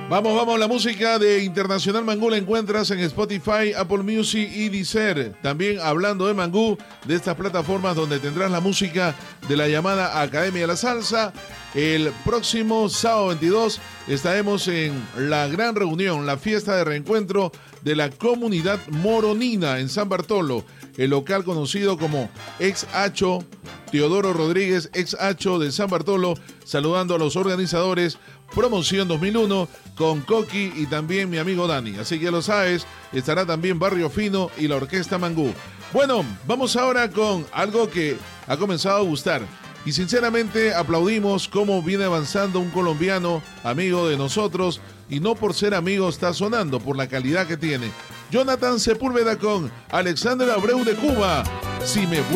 Vamos, la música de Internacional Mangú la encuentras en Spotify, Apple Music y Deezer. También hablando de Mangú, de estas plataformas donde tendrás la música de la llamada Academia de la Salsa. El próximo sábado 22 estaremos en la gran reunión, la fiesta de reencuentro de la comunidad moronina en San Bartolo, el local conocido como Ex Hacho, Teodoro Rodríguez, Ex Hacho de San Bartolo, saludando a los organizadores. Promoción 2001 con Coqui y también mi amigo Dani. Así que lo sabes, estará también Barrio Fino y la Orquesta Mangú. Bueno, vamos ahora con algo que ha comenzado a gustar. Y sinceramente aplaudimos cómo viene avanzando un colombiano, amigo de nosotros, y no por ser amigo está sonando, por la calidad que tiene. Jonathan Sepúlveda con Alexander Abreu de Cuba. Si me